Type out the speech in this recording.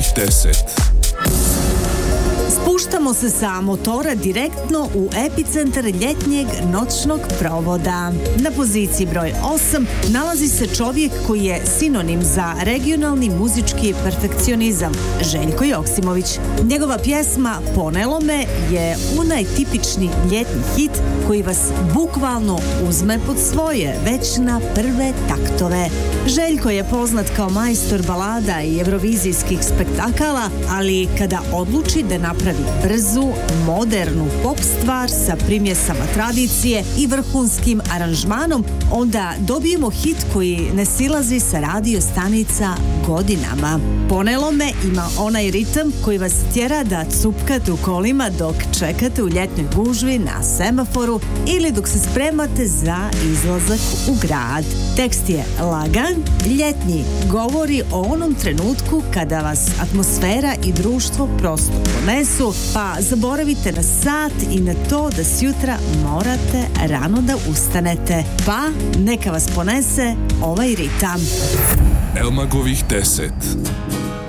Elmagovih 10. Spuštamo se sa motora direktno u epicentar ljetnjeg noćnog provoda. Na poziciji broj 8 nalazi se čovjek koji je sinonim za regionalni muzički perfekcionizam, Željko Joksimović. Njegova pjesma Ponelo me je onaj tipični ljetni hit koji vas bukvalno uzme pod svoje, već na prve taktove. Željko je poznat kao majstor balada i evrovizijskih spektakala, ali kada odluči da napravi brzu, modernu pop stvar sa primjesama tradicije i vrhunskim aranžmanom, onda dobijemo hit koji ne silazi sa radio stanica godinama. Ponelo me ima onaj ritam koji vas tjera da cupkate u kolima dok čekate u ljetnoj gužvi na semaforu ili dok se spremate za izlazak u grad. Tekst je lagan, ljetnji, govori o onom trenutku kada vas atmosfera i društvo prosto ponesu, pa zaboravite na sat i na to da sjutra morate rano da ustanete. Pa neka vas ponese ovaj ritam. Elmagovih 10.